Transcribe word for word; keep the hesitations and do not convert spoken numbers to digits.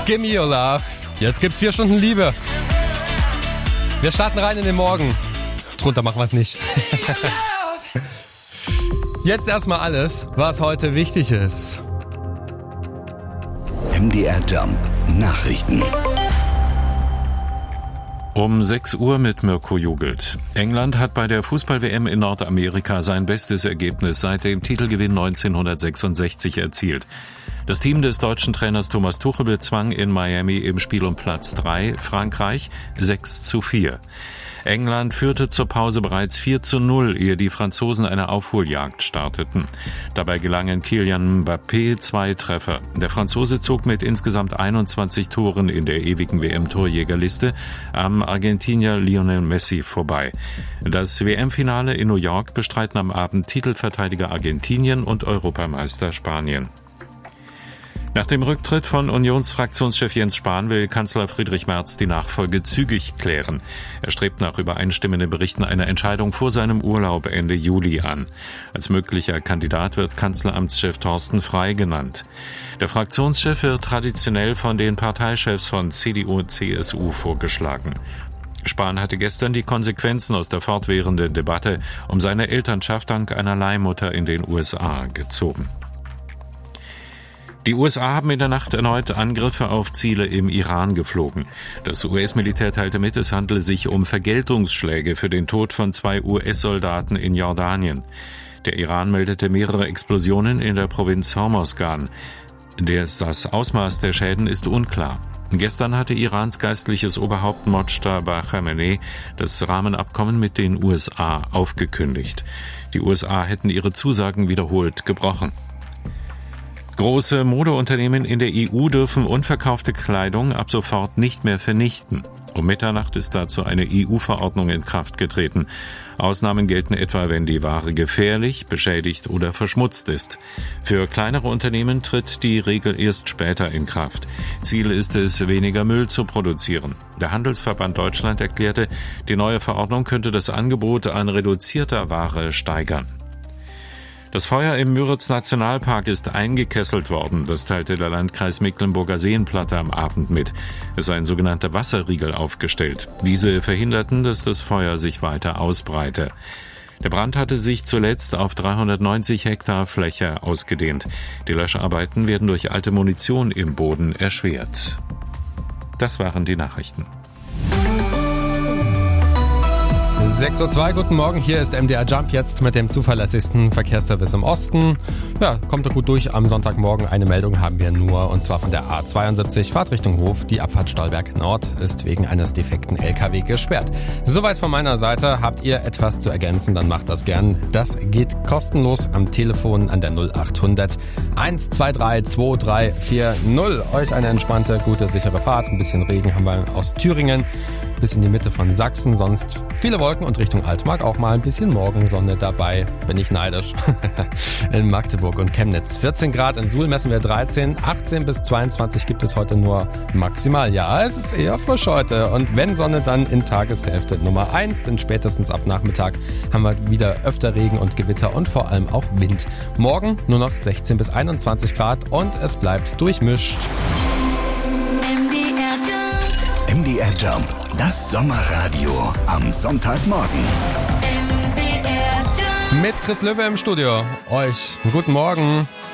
Gimme Your Love. Jetzt gibt's vier Stunden Liebe. Wir starten rein in den Morgen. Drunter machen wir es nicht. Jetzt erstmal alles, was heute wichtig ist. M D R Jump Nachrichten. Um sechs Uhr mit Mirko Jugelt. England hat bei der Fußball-W M in Nordamerika sein bestes Ergebnis seit dem Titelgewinn neunzehnhundertsechsundsechzig erzielt. Das Team des deutschen Trainers Thomas Tuchel bezwang in Miami im Spiel um Platz drei Frankreich sechs zu vier. England führte zur Pause bereits vier zu null, ehe die Franzosen eine Aufholjagd starteten. Dabei gelangen Kylian Mbappé zwei Treffer. Der Franzose zog mit insgesamt einundzwanzig Toren in der ewigen W M-Torjägerliste am Argentinier Lionel Messi vorbei. Das W M-Finale in New York bestreiten am Abend Titelverteidiger Argentinien und Europameister Spanien. Nach dem Rücktritt von Unionsfraktionschef Jens Spahn will Kanzler Friedrich Merz die Nachfolge zügig klären. Er strebt nach übereinstimmenden Berichten eine Entscheidung vor seinem Urlaub Ende Juli an. Als möglicher Kandidat wird Kanzleramtschef Thorsten Frey genannt. Der Fraktionschef wird traditionell von den Parteichefs von C D U und C S U vorgeschlagen. Spahn hatte gestern die Konsequenzen aus der fortwährenden Debatte um seine Elternschaft dank einer Leihmutter in den U S A gezogen. Die U S A haben in der Nacht erneut Angriffe auf Ziele im Iran geflogen. Das U S-Militär teilte mit, es handele sich um Vergeltungsschläge für den Tod von zwei U S-Soldaten in Jordanien. Der Iran meldete mehrere Explosionen in der Provinz Hormozgan. Das Ausmaß der Schäden ist unklar. Gestern hatte Irans geistliches Oberhaupt Mojtaba Khamenei das Rahmenabkommen mit den U S A aufgekündigt. Die U S A hätten ihre Zusagen wiederholt gebrochen. Große Modeunternehmen in der E U dürfen unverkaufte Kleidung ab sofort nicht mehr vernichten. Um Mitternacht ist dazu eine E U-Verordnung in Kraft getreten. Ausnahmen gelten etwa, wenn die Ware gefährlich, beschädigt oder verschmutzt ist. Für kleinere Unternehmen tritt die Regel erst später in Kraft. Ziel ist es, weniger Müll zu produzieren. Der Handelsverband Deutschland erklärte, die neue Verordnung könnte das Angebot an reduzierter Ware steigern. Das Feuer im Müritz-Nationalpark ist eingekesselt worden, das teilte der Landkreis Mecklenburger Seenplatte am Abend mit. Es sei ein sogenannter Wasserriegel aufgestellt. Diese verhinderten, dass das Feuer sich weiter ausbreite. Der Brand hatte sich zuletzt auf dreihundertneunzig Hektar Fläche ausgedehnt. Die Löscharbeiten werden durch alte Munition im Boden erschwert. Das waren die Nachrichten. sechs Uhr zwei, guten Morgen, hier ist M D R Jump jetzt mit dem zuverlässigsten Verkehrsservice im Osten. Ja, kommt er gut durch. Am Sonntagmorgen eine Meldung haben wir nur, und zwar von der A zweiundsiebzig, Fahrt Richtung Hof. Die Abfahrt Stolberg Nord ist wegen eines defekten L K W gesperrt. Soweit von meiner Seite. Habt ihr etwas zu ergänzen, dann macht das gern. Das geht kostenlos am Telefon an der null achthundert eins zwei drei zwei drei vier null. Euch eine entspannte, gute, sichere Fahrt. Ein bisschen Regen haben wir aus Thüringen bis in die Mitte von Sachsen, sonst viele Wolken und Richtung Altmark auch mal ein bisschen Morgensonne dabei. Bin ich neidisch. In Magdeburg und Chemnitz vierzehn Grad, in Suhl messen wir dreizehn, achtzehn bis zweiundzwanzig gibt es heute nur maximal. Ja, es ist eher frisch heute und wenn Sonne, dann in Tageshälfte Nummer eins, denn spätestens ab Nachmittag haben wir wieder öfter Regen und Gewitter und vor allem auch Wind. Morgen nur noch sechzehn bis einundzwanzig Grad und es bleibt durchmischt. M D R Jump, das Sommerradio am Sonntagmorgen. Mit Chris Löwe im Studio. Euch einen guten Morgen.